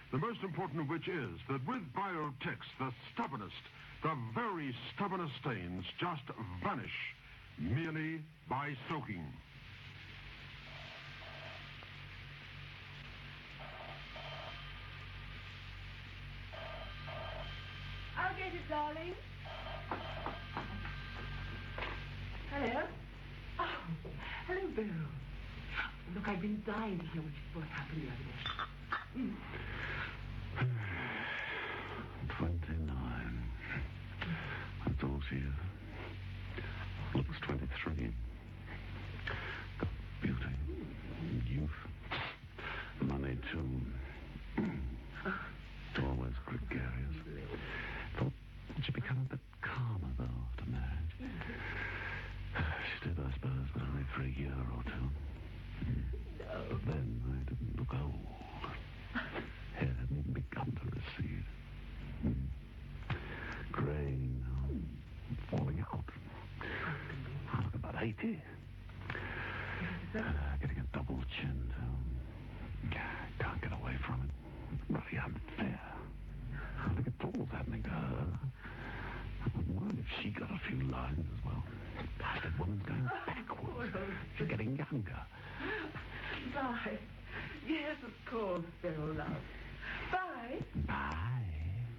The most important of which is that with Biotex, the stubbornest, the very stubbornest stains just vanish merely by soaking. I'll get it, darling. Hello? Oh, hello, Beryl. Look, I've been dying to hear what happened the other day. 29. That's all she is. Looks 23. Got beauty, youth, money too. Always gregarious. Thought she'd become a bit calmer, though, after marriage. She did, I suppose, but only for a year or two. But then I didn't look old. Hair hadn't even begun to recede. Grey now, falling out. I look about 80. Getting a double chin, too. Can't get away from it. Really unfair. I think it's all happening to her. I wouldn't mind if she got a few lines as well. Bastard woman's going backwards. She's getting younger. Bye. Yes, of course, Beryl, love. Bye. Bye.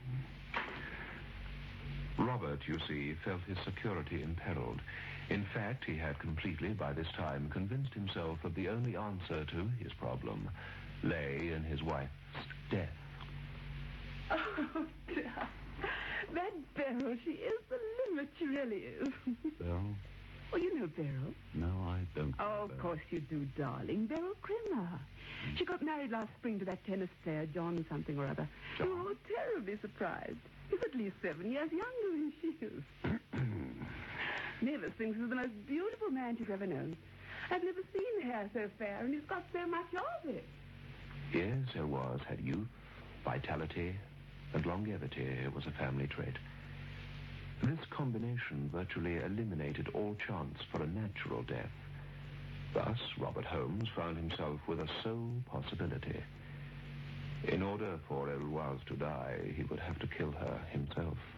Robert, you see, felt his security imperiled. In fact, he had completely, by this time, convinced himself that the only answer to his problem lay in his wife's death. Oh, dear. That Beryl, she is the limit, she really is. Beryl? Oh, you know Beryl? No, I don't. Oh, of course you do, darling. Beryl Krimmer. She got married last spring to that tennis player, John something or other. John? We were all terribly surprised. He's at least 7 years younger than she is. Mavis thinks he's the most beautiful man she's ever known. I've never seen hair so fair, and he's got so much of it. Yes, there was, had youth, vitality, and longevity. It was a family trait. This combination virtually eliminated all chance for a natural death. Thus, Robert Holmes found himself with a sole possibility. In order for Eloise to die, he would have to kill her himself.